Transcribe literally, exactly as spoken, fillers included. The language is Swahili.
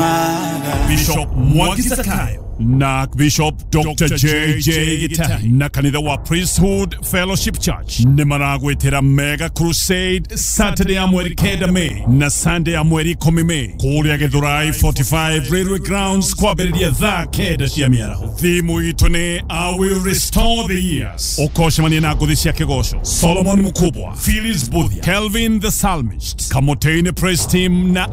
Bishop Mwangi Zakayo na Bishop Doctor J J Gitahi na kanitha wa Priesthood Fellowship Church ni maragwetera Mega Crusade Saturday ya mweri kenda Mei na Sunday ya mweri kumi Mei kuria Githurai forty-five Railway Grounds kwa beredia thaa kenda cia miaraho. Thimu itu ni I will restore the years. Okoshemani na nguthi cia kigosho Solomon Mukubwa, Phyllis Budhia, Kelvin the Psalmist, Kamoteine Praise Team na